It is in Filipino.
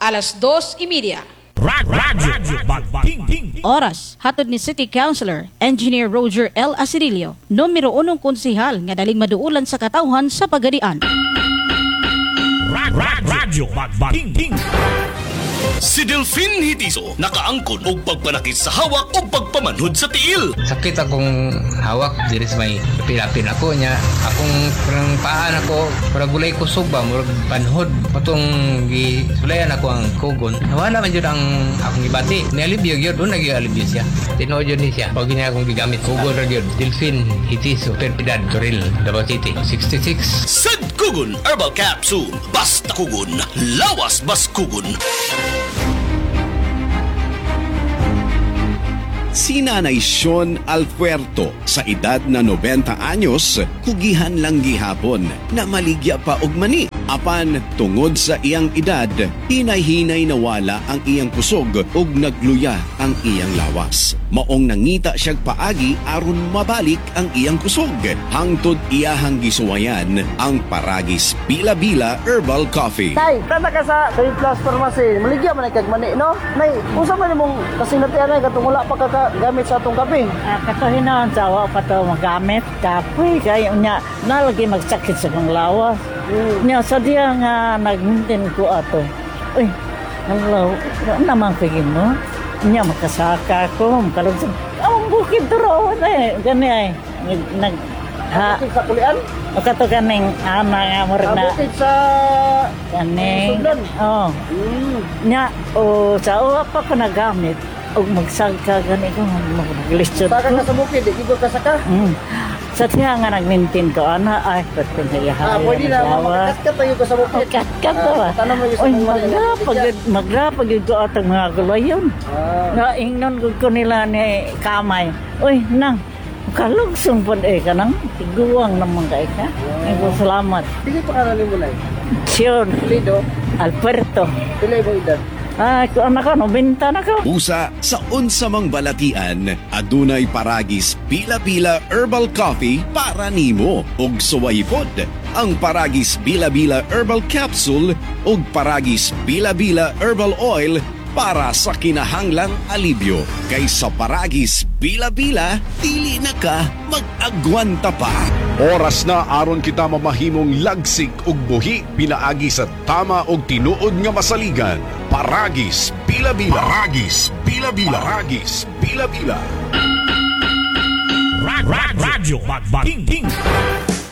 2:30. Radyo Bagting. Oras, hatod ni City Councilor, Engineer Roger L. Asirilio, numero 1 konsehal nga daling maduulan sa katawhan sa Pagadian. Radyo Bagting. Si Delfin Hitiso nakaangkon og pagpanakit sa hawak o pagpamanhod sa tiil. Sakit akong hawak, diri sa may pilapin ako niya. Akong parang paan ako, parang gulay kusog ba, murag panhod. Patong gisulayan ako ang kugon. Nawala man yun ang akong ibati. Nialibyo yun, doon nag-ialibyo siya. Tinood yun siya. Pag niya akong gigamit, kugon rin yun. Delfin Hitiso, Perpidad, Toril, Davao City, 66. Sad Kugon Herbal Capsule. Basta kugon, lawas bas kugon. Si Nanay Sean Alpuerto sa edad na 90 anyos, kugihan lang gihapon na maligya pa og mani. Apan tungod sa iyang edad, hinay-hinay nawala ang iyang kusog ug nagluya ang iyang lawas. Maong nangita siyag paagi aron mabalik ang iyang kusog. Hangtod iyahang gisuwayan ang Paragis Bila-Bila Herbal Coffee. Tay, tanda ka sa Trade Plus Pharmacy. Maligya man ay kagmani, no? Nay, unsa man imong kasinatian ay katong wala pa gamit sa atong kape? Katuhinan sa awa pa ito magamit. Kapoy, kaya niya nalagi magsakit sa kong lawas. Niya sa diya nga nag-maintain ko ato. Uy, hello, naman kagin mo? Niya makasaka ko, makalunsan. Ang bukid duro, gani ay. Bukid sa kulian? O kato kaning ana nga mo rin na. Bukid sa... Kaning, Sugdan? oo. Niya, o sa uwa pa ko nagamit. O magsagka gani ko, maglistod Saka ko. ka sa bukid, ikot ka saka? Sa tiya nga nag-maintain ko, ana, ay, pati nga ihahay. Pwede na, makakat tayo ka sa bukid. Kat ba? Tanong mo yung sa Uy, mga magrapag yung ko atang mga gulayon. Na ingnon ko nila ni Kamay. Uy, nang, kalugsong po ka nang, tiguang naman ka ka. Ay po, salamat. Hindi pa kananin mo na eh. Sion, Lido, Alberto. pilay mo edad. Ay, kung anak ko, nobenta na ko. Usa sa unsamang balatian, adunay Paragis Bila-Bila Herbal Coffee para nimo ug suwaypod. Ang Paragis Bila-Bila Herbal Capsule ug Paragis Bila-Bila Herbal Oil para sa kinahanglang alibyo. Kaysa Paragis Bila-Bila, dili na ka mag-agwanta pa. Oras na aron kita mamahimong lagsik ug buhi pinaagi sa tama ug tinuod nga masaligan. Paragis Bila-Bila. Paragis Bila-Bila. Paragis Bila-Bila. Radyo Bagting.